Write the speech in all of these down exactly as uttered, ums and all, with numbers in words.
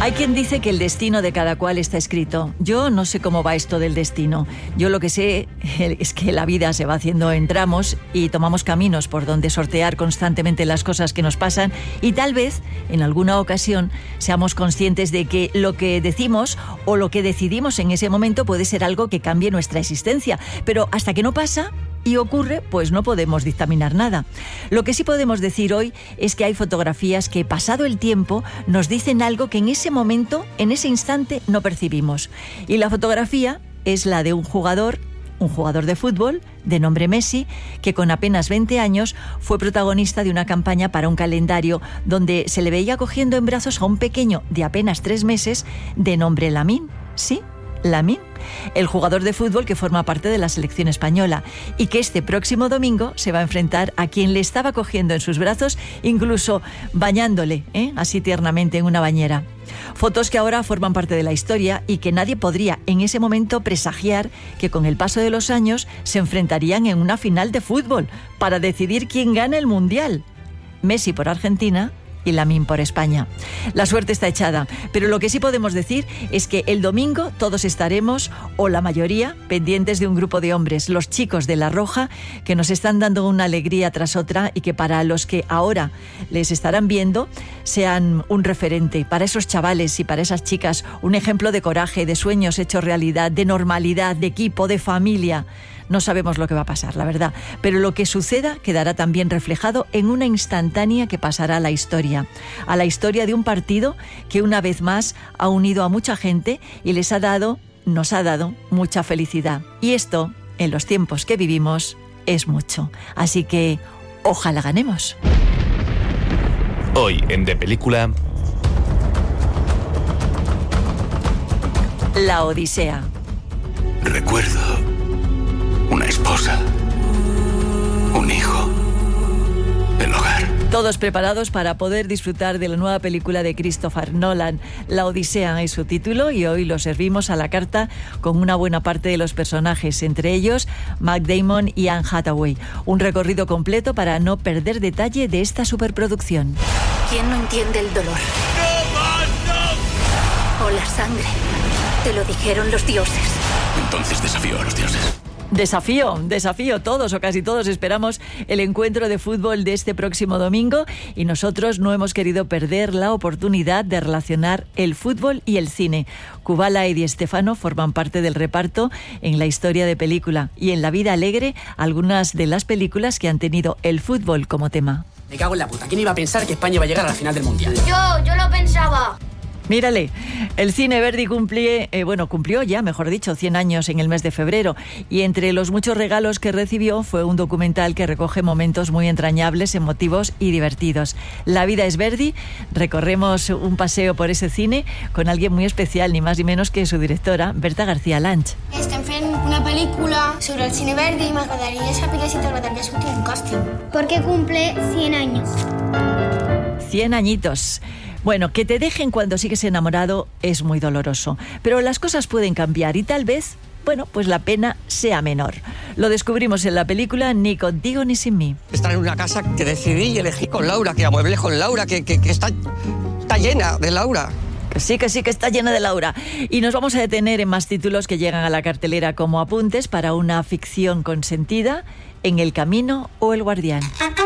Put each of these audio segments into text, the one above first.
Hay quien dice que el destino de cada cual está escrito. Yo no sé cómo va esto del destino. Yo lo que sé es que la vida se va haciendo en tramos y tomamos caminos por donde sortear constantemente las cosas que nos pasan, y tal vez en alguna ocasión seamos conscientes de que lo que decimos o lo que decidimos en ese momento puede ser algo que cambie nuestra existencia. Pero hasta que no pasa y ocurre, pues no podemos dictaminar nada. Lo que sí podemos decir hoy es que hay fotografías que, pasado el tiempo, nos dicen algo que en ese momento, en ese instante, no percibimos. Y la fotografía es la de un jugador, un jugador de fútbol, de nombre Messi, que con apenas veinte años fue protagonista de una campaña para un calendario donde se le veía cogiendo en brazos a un pequeño de apenas tres meses de nombre Lamine. ¿Sí? Lamine, el jugador de fútbol que forma parte de la selección española y que este próximo domingo se va a enfrentar a quien le estaba cogiendo en sus brazos, incluso bañándole, ¿eh? así tiernamente en una bañera. Fotos que ahora forman parte de la historia y que nadie podría en ese momento presagiar que con el paso de los años se enfrentarían en una final de fútbol para decidir quién gana el Mundial. Messi por Argentina y Lamine por España. La suerte está echada, pero lo que sí podemos decir es que el domingo todos estaremos, o la mayoría, pendientes de un grupo de hombres, los chicos de La Roja, que nos están dando una alegría tras otra y que para los que ahora les estarán viendo sean un referente, para esos chavales y para esas chicas un ejemplo de coraje, de sueños hechos realidad, de normalidad, de equipo, de familia. No sabemos lo que va a pasar, la verdad, pero lo que suceda quedará también reflejado en una instantánea que pasará a la historia, a la historia de un partido que una vez más ha unido a mucha gente y les ha dado, nos ha dado mucha felicidad. Y esto, en los tiempos que vivimos, es mucho. Así que, ojalá ganemos. Hoy en De Película... La Odisea. Recuerdo una esposa, un hijo, el hogar. Todos preparados para poder disfrutar de la nueva película de Christopher Nolan. La Odisea es su título y hoy lo servimos a la carta con una buena parte de los personajes, entre ellos Matt Damon y Anne Hathaway. Un recorrido completo para no perder detalle de esta superproducción. ¿Quién no entiende el dolor? ¡No más, no! O la sangre. Te lo dijeron los dioses. Entonces desafío a los dioses. Desafío, desafío, todos o casi todos esperamos el encuentro de fútbol de este próximo domingo y nosotros no hemos querido perder la oportunidad de relacionar el fútbol y el cine. Kubala y Di Stéfano forman parte del reparto en la historia de película y en La vida alegre, algunas de las películas que han tenido el fútbol como tema. Me cago en la puta, ¿quién iba a pensar que España iba a llegar a la final del Mundial? Yo, yo lo pensaba. Mírale, el Cine Verdi cumplí, eh, bueno, cumplió ya, mejor dicho, cien años en el mes de febrero, y entre los muchos regalos que recibió fue un documental que recoge momentos muy entrañables, emotivos y divertidos. La vida es Verdi. Recorremos un paseo por ese cine con alguien muy especial, ni más ni menos que su directora, Berta García Lanch. Estem fent una pel·lícula sobre el Cine Verdi i m'agradaria saber si t'agradaria sortir un càsting. Porque cumple cien años. Cien añitos. Bueno, que te dejen cuando sigues enamorado es muy doloroso, pero las cosas pueden cambiar y tal vez, bueno, pues la pena sea menor. Lo descubrimos en la película Ni contigo ni sin mí. Estar en una casa que decidí y elegí con Laura, que amueblé con Laura, que, que, que está, está llena de Laura. Que sí, que sí, que está llena de Laura. Y nos vamos a detener en más títulos que llegan a la cartelera como apuntes para una ficción consentida, En el camino o El guardián.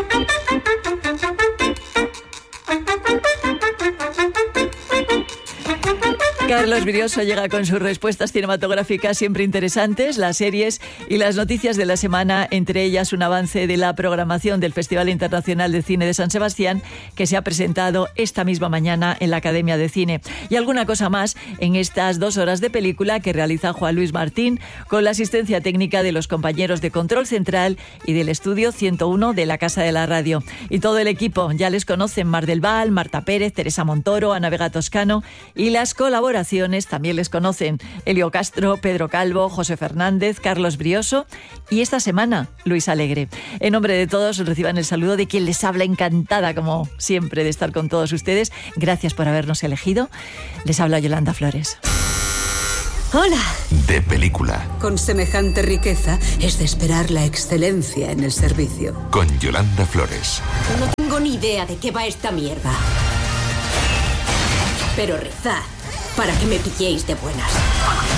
Carlos Brioso llega con sus respuestas cinematográficas siempre interesantes, las series y las noticias de la semana, entre ellas un avance de la programación del Festival Internacional de Cine de San Sebastián, que se ha presentado esta misma mañana en la Academia de Cine. Y alguna cosa más en estas dos horas de película que realiza Juan Luis Martín, con la asistencia técnica de los compañeros de Control Central y del Estudio ciento uno de la Casa de la Radio. Y todo el equipo, ya les conocen: Mar del Val, Marta Pérez, Teresa Montoro, Ana Vega Toscano, y las colaboraciones también les conocen: Elio Castro, Pedro Calvo, José Fernández, Carlos Brioso y esta semana Luis Alegre. En nombre de todos reciban el saludo de quien les habla, encantada como siempre de estar con todos ustedes. Gracias por habernos elegido. Les habla Yolanda Flores. Hola. De Película. Con semejante riqueza es de esperar la excelencia en el servicio. Con Yolanda Flores. No tengo ni idea de qué va esta mierda. Pero rezad para que me pilléis de buenas.